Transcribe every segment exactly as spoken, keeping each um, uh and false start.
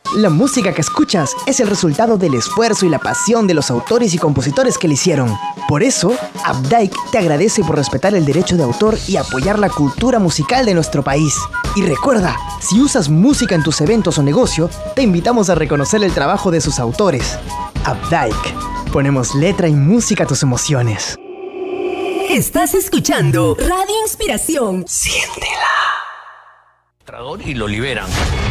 La música que escuchas es el resultado del esfuerzo y la pasión de los autores y compositores que la hicieron. Por eso, Updike te agradece por respetar el derecho de autor y apoyar la cultura musical de nuestro país. Y recuerda, si usas música en tus eventos o negocio, te invitamos a reconocer el trabajo de sus autores. Updike. Ponemos letra y música a tus emociones. Estás escuchando Radio Inspiración. Siéntela. Y lo liberan.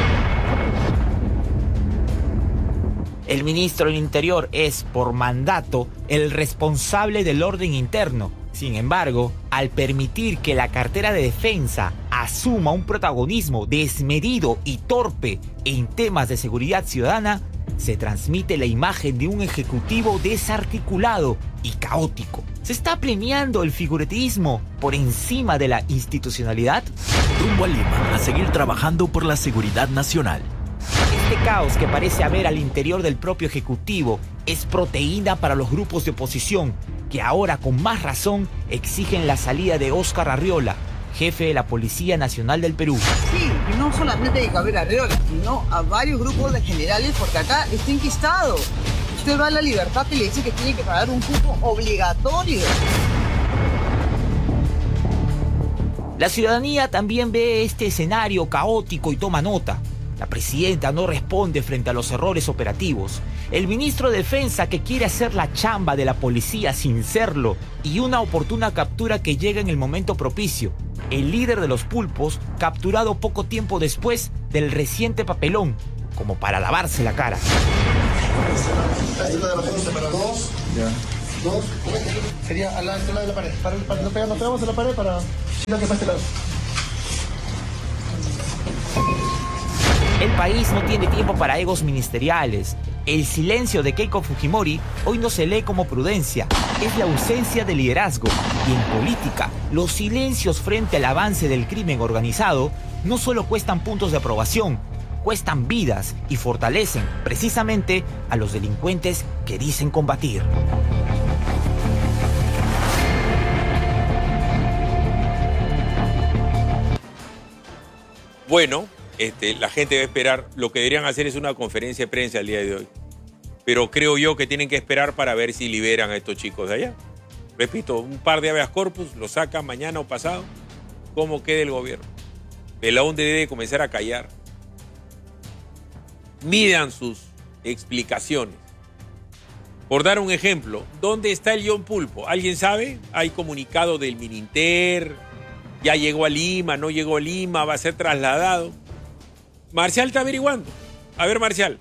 El ministro del Interior es, por mandato, el responsable del orden interno. Sin embargo, al permitir que la cartera de defensa asuma un protagonismo desmedido y torpe en temas de seguridad ciudadana, se transmite la imagen de un ejecutivo desarticulado y caótico. ¿Se está premiando el figurativismo por encima de la institucionalidad? Rumbo a Lima, a seguir trabajando por la seguridad nacional. Este caos que parece haber al interior del propio Ejecutivo es proteína para los grupos de oposición que ahora con más razón exigen la salida de Óscar Arriola, jefe de la Policía Nacional del Perú. Sí, y no solamente de Gabriel Arriola, sino a varios grupos de generales, porque acá está enquistado. Usted va a La Libertad y le dice que tiene que pagar un cupo obligatorio. La ciudadanía también ve este escenario caótico y toma nota. La presidenta no responde frente a los errores operativos. El ministro de Defensa que quiere hacer la chamba de la policía sin serlo. Y una oportuna captura que llega en el momento propicio. El líder de los pulpos capturado poco tiempo después del reciente papelón, como para lavarse la cara. Para dos, ya. Dos, sería al lado de la pared. Para, para, no pegamos, pegamos a la pared para que pase lado. El país no tiene tiempo para egos ministeriales. El silencio de Keiko Fujimori hoy no se lee como prudencia, es la ausencia de liderazgo. Y en política, los silencios frente al avance del crimen organizado no solo cuestan puntos de aprobación, cuestan vidas y fortalecen precisamente a los delincuentes que dicen combatir. Bueno, este, la gente va a esperar. Lo que deberían hacer es una conferencia de prensa el día de hoy. Pero creo yo que tienen que esperar para ver si liberan a estos chicos de allá. Repito, un par de habeas corpus, lo sacan mañana o pasado. ¿Cómo queda el gobierno? Belaúnde debe comenzar a callar. Midan sus explicaciones. Por dar un ejemplo, ¿dónde está el John Pulpo? ¿Alguien sabe? Hay comunicado del Mininter, ya llegó a Lima, no llegó a Lima, va a ser trasladado. Marcial está averiguando. A ver, Marcial.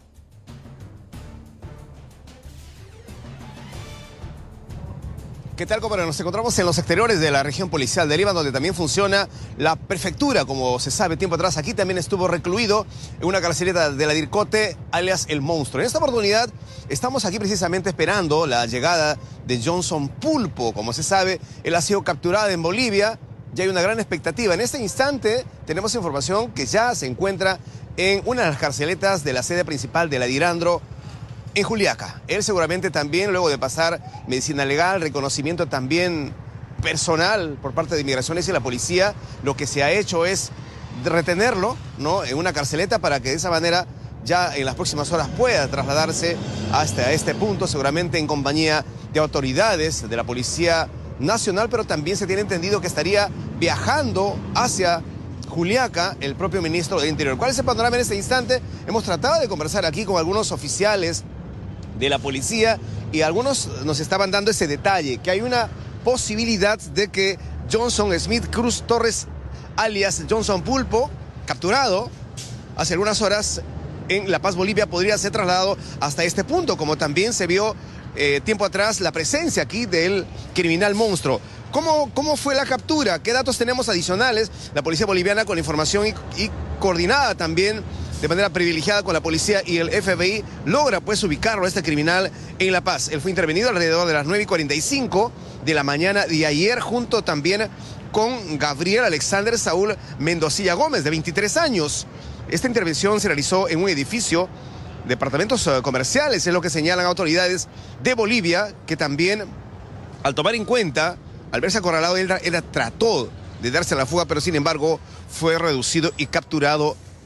¿Qué tal, compañero? Nos encontramos en los exteriores de la región policial de Lima, donde también funciona la prefectura, como se sabe tiempo atrás. Aquí también estuvo recluido en una carceleta de la DIRCOTE, alias El Monstruo. En esta oportunidad estamos aquí precisamente esperando la llegada de Johnson Pulpo. Como se sabe, él ha sido capturado en Bolivia. Ya hay una gran expectativa. En este instante tenemos información que ya se encuentra en una de las carceletas de la sede principal de la DIRANDRO en Juliaca. Él seguramente también, luego de pasar medicina legal, reconocimiento también personal por parte de Inmigraciones y la policía, lo que se ha hecho es retenerlo, ¿no?, en una carceleta para que de esa manera ya en las próximas horas pueda trasladarse hasta este punto, seguramente en compañía de autoridades de la Policía Nacional, pero también se tiene entendido que estaría viajando hacia Juliaca el propio ministro del Interior. ¿Cuál es el panorama en este instante? Hemos tratado de conversar aquí con algunos oficiales de la policía y algunos nos estaban dando ese detalle, que hay una posibilidad de que Johnson Smith Cruz Torres, alias Johnson Pulpo, capturado hace algunas horas en La Paz, Bolivia, podría ser trasladado hasta este punto, como también se vio eh, tiempo atrás la presencia aquí del criminal monstruo. ¿Cómo, ¿Cómo fue la captura? ¿Qué datos tenemos adicionales? La policía boliviana con información y, y coordinada también de manera privilegiada con la policía y el F B I logra pues ubicarlo a este criminal en La Paz. Él fue intervenido alrededor de las nueve y cuarenta y cinco de la mañana de ayer, junto también con Gabriel Alexander Saúl Mendocilla Gómez, de veintitrés años. Esta intervención se realizó en un edificio, departamentos comerciales, es lo que señalan autoridades de Bolivia, que también, al tomar en cuenta, al verse acorralado, él, él trató de darse a la fuga, pero sin embargo fue reducido y capturado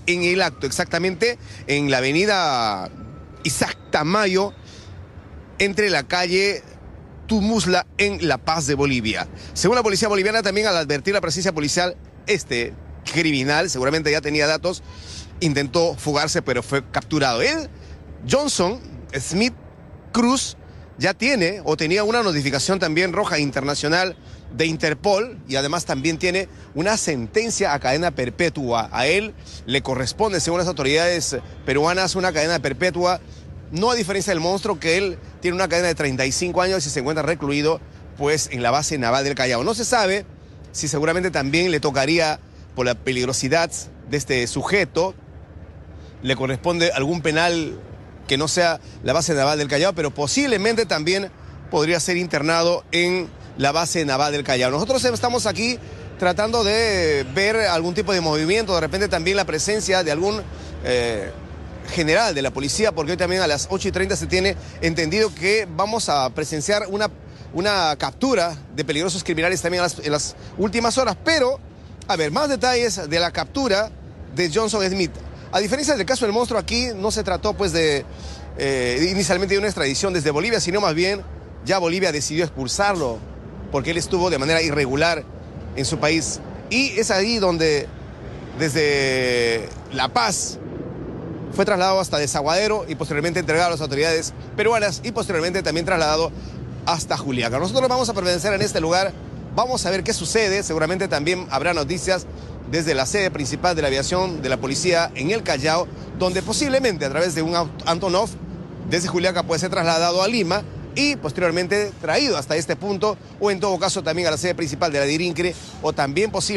en el acto, exactamente en la avenida Isaac Tamayo, entre la calle Tumusla en La Paz de Bolivia. Según la policía boliviana, también al advertir la presencia policial, este criminal, seguramente ya tenía datos, intentó fugarse, pero fue capturado. Él, Johnson Smith Cruz, ya tiene o tenía una notificación también roja internacional de Interpol y además también tiene una sentencia a cadena perpetua. A él le corresponde, según las autoridades peruanas, una cadena perpetua, no a diferencia del monstruo, que él tiene una cadena de treinta y cinco años y se encuentra recluido pues en la base naval del Callao. No se sabe si seguramente también le tocaría, por la peligrosidad de este sujeto, le corresponde algún penal que no sea la base naval del Callao, pero posiblemente también podría ser internado en la base naval del Callao. Nosotros estamos aquí tratando de ver algún tipo de movimiento, de repente también la presencia de algún eh, general de la policía, porque hoy también a las ocho y treinta se tiene entendido que vamos a presenciar una, una captura de peligrosos criminales también en las, en las últimas horas. Pero, a ver, más detalles de la captura de Johnson Smith. A diferencia del caso del monstruo, aquí no se trató pues de eh, inicialmente de una extradición desde Bolivia, sino más bien ya Bolivia decidió expulsarlo porque él estuvo de manera irregular en su país. Y es ahí donde desde La Paz fue trasladado hasta Desaguadero y posteriormente entregado a las autoridades peruanas y posteriormente también trasladado hasta Juliaca. Nosotros vamos a permanecer en este lugar, vamos a ver qué sucede, seguramente también habrá noticias desde la sede principal de la aviación de la policía en el Callao, donde posiblemente a través de un Antonov desde Juliaca puede ser trasladado a Lima y posteriormente traído hasta este punto, o en todo caso también a la sede principal de la DIRINCRE, o también posible